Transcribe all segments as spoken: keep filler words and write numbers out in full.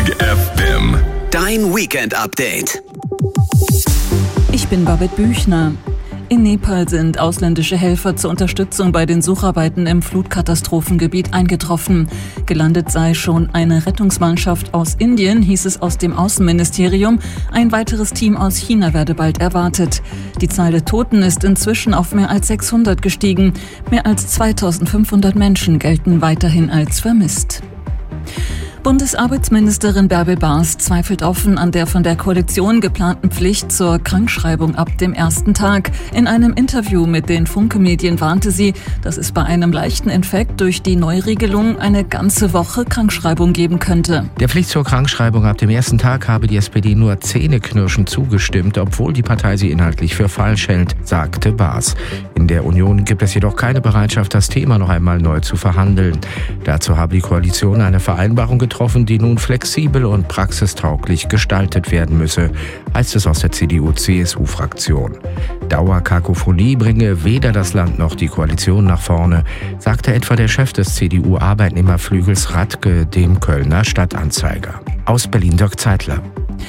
Big F M. Dein Weekend-Update. Ich bin Babette Büchner. In Nepal sind ausländische Helfer zur Unterstützung bei den Sucharbeiten im Flutkatastrophengebiet eingetroffen. Gelandet sei schon eine Rettungsmannschaft aus Indien, hieß es aus dem Außenministerium. Ein weiteres Team aus China werde bald erwartet. Die Zahl der Toten ist inzwischen auf mehr als sechshundert gestiegen. Mehr als zweitausendfünfhundert Menschen gelten weiterhin als vermisst. Bundesarbeitsministerin Bärbel Baas zweifelt offen an der von der Koalition geplanten Pflicht zur Krankschreibung ab dem ersten Tag. In einem Interview mit den Funke-Medien warnte sie, dass es bei einem leichten Infekt durch die Neuregelung eine ganze Woche Krankschreibung geben könnte. Der Pflicht zur Krankschreibung ab dem ersten Tag habe die S P D nur zähneknirschend zugestimmt, obwohl die Partei sie inhaltlich für falsch hält, sagte Baas. In der Union gibt es jedoch keine Bereitschaft, das Thema noch einmal neu zu verhandeln. Dazu habe die Koalition eine Vereinbarung getroffen, die nun flexibel und praxistauglich gestaltet werden müsse, heißt es aus der C D U C S U-Fraktion. Dauerkakophonie bringe weder das Land noch die Koalition nach vorne, sagte etwa der Chef des C D U-Arbeitnehmerflügels Radke dem Kölner Stadtanzeiger. Aus Berlin Dirk Zeitler.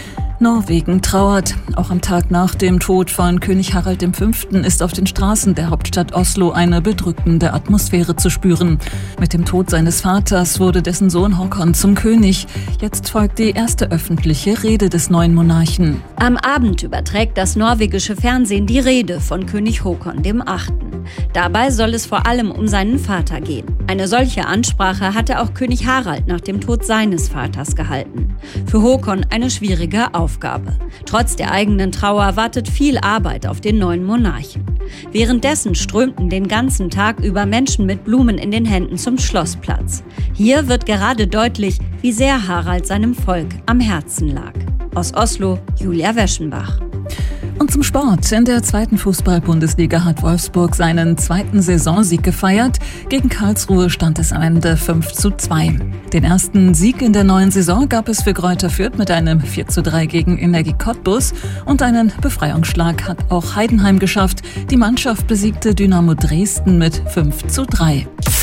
Norwegen trauert. Auch am Tag nach dem Tod von König Harald der Fünfte ist auf den Straßen der Hauptstadt Oslo eine bedrückende Atmosphäre zu spüren. Mit dem Tod seines Vaters wurde dessen Sohn Håkon zum König. Jetzt folgt die erste öffentliche Rede des neuen Monarchen. Am Abend überträgt das norwegische Fernsehen die Rede von König Håkon der Achte. Dabei soll es vor allem um seinen Vater gehen. Eine solche Ansprache hatte auch König Harald nach dem Tod seines Vaters gehalten. Für Håkon eine schwierige Aufgabe. Trotz der eigenen Trauer wartet viel Arbeit auf den neuen Monarchen. Währenddessen strömten den ganzen Tag über Menschen mit Blumen in den Händen zum Schlossplatz. Hier wird gerade deutlich, wie sehr Harald seinem Volk am Herzen lag. Aus Oslo, Julia Weschenbach. Und zum Sport. In der zweiten Fußball-Bundesliga hat Wolfsburg seinen zweiten Saisonsieg gefeiert. Gegen Karlsruhe stand es am Ende fünf zu zwei. Den ersten Sieg in der neuen Saison gab es für Greuther Fürth mit einem vier zu drei gegen Energie Cottbus. Und einen Befreiungsschlag hat auch Heidenheim geschafft. Die Mannschaft besiegte Dynamo Dresden mit fünf zu drei.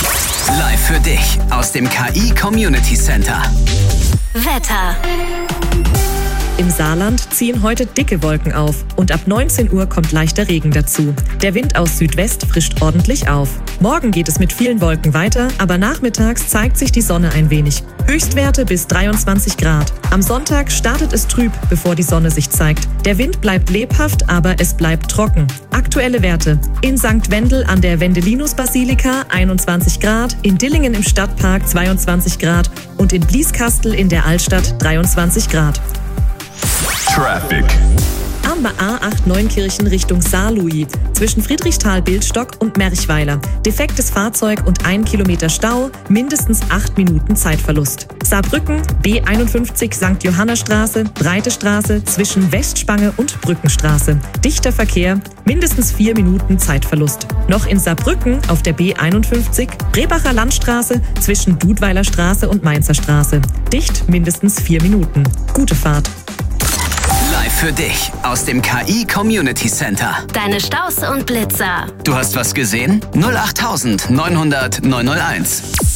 Live für dich aus dem K I Community Center. Wetter. Im Saarland ziehen heute dicke Wolken auf und ab neunzehn Uhr kommt leichter Regen dazu. Der Wind aus Südwest frischt ordentlich auf. Morgen geht es mit vielen Wolken weiter, aber nachmittags zeigt sich die Sonne ein wenig. Höchstwerte bis dreiundzwanzig Grad. Am Sonntag startet es trüb, bevor die Sonne sich zeigt. Der Wind bleibt lebhaft, aber es bleibt trocken. Aktuelle Werte: in Sankt Wendel an der Wendelinus-Basilika einundzwanzig Grad, in Dillingen im Stadtpark zweiundzwanzig Grad und in Blieskastel in der Altstadt dreiundzwanzig Grad. Traffic. Am A acht Neunkirchen Richtung Saarlouis zwischen Friedrichsthal-Bildstock und Merchweiler. Defektes Fahrzeug und ein Kilometer Stau, mindestens acht Minuten Zeitverlust. Saarbrücken, B einundfünfzig Sankt Johannastraße, Breite Straße zwischen Westspange und Brückenstraße. Dichter Verkehr, mindestens vier Minuten Zeitverlust. Noch in Saarbrücken auf der B einundfünfzig, Brebacher Landstraße zwischen Dudweiler Straße und Mainzer Straße. Dicht mindestens vier Minuten. Gute Fahrt. Live für dich aus dem K I Community Center. Deine Staus und Blitzer. Du hast was gesehen? null acht neunhundert neunhunderteins.